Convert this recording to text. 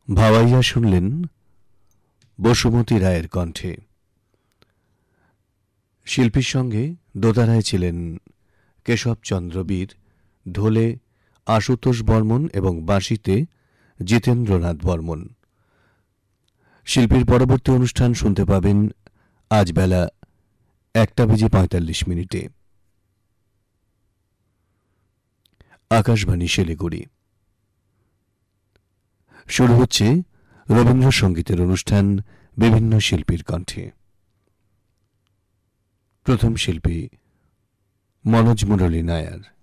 ভাওয়াইয়া শুনলেন বসুমতী রায়ের কণ্ঠে। শিল্পীর সঙ্গে দোতারায় ছিলেন কেশবচন্দ্র বীর, ঢোলে আশুতোষ বর্মন এবং বাঁশিতে জিতেন্দ্রনাথ বর্মন। শিল্পীর পরবর্তী অনুষ্ঠান শুনতে পাবেন আজ বেলা 1:45 আকাশবাণী শিলিগুড়ি। শুরু হচ্ছে রবীন্দ্রসঙ্গীতের অনুষ্ঠান বিভিন্ন শিল্পীর কণ্ঠে। প্রথম শিল্পী মনোজ মুরলী নায়ার।